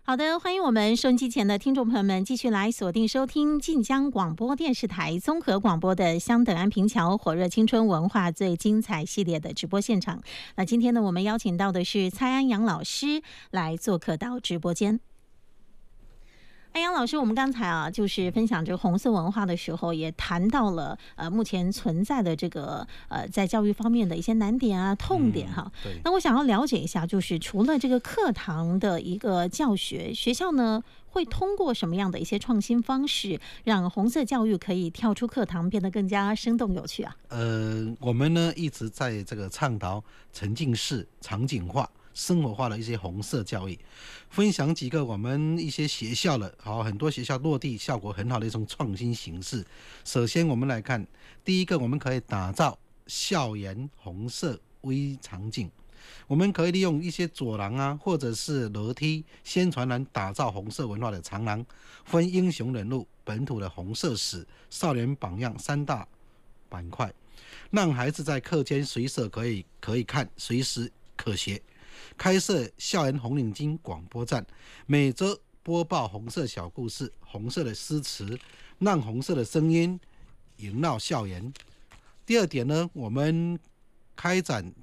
好的，欢迎我们收音机前的听众朋友们继续来锁定收听晋江广播电视台综合广播的香等安平桥火热青春文化最精彩系列的直播现场。那今天呢，我们邀请到的是蔡安阳老师来做客到直播间。安阳老师，我们刚才就是分享这个红色文化的时候，也谈到了目前存在的这个在教育方面的一些难点啊、痛点哈。那我想要了解一下，就是除了这个课堂的一个教学，学校呢会通过什么样的一些创新方式，让红色教育可以跳出课堂，变得更加生动有趣啊？ 我们呢一直在这个倡导沉浸式、场景化、生活化的一些红色教育，分享几个我们一些学校的很多学校落地效果很好的一种创新形式。首先我们来看，第一个，我们可以打造校园红色微场景。我们可以利用一些走廊啊，或者是楼梯、宣传栏，打造红色文化的长廊，分英雄人物、本土的红色史、少年榜样三大板块，让孩子在课间随手可以看，随时可学。开设校园红领巾广播站，每周播报红色小故事、红色的诗词，让红色的声音萦绕校园。第二点呢，我们开展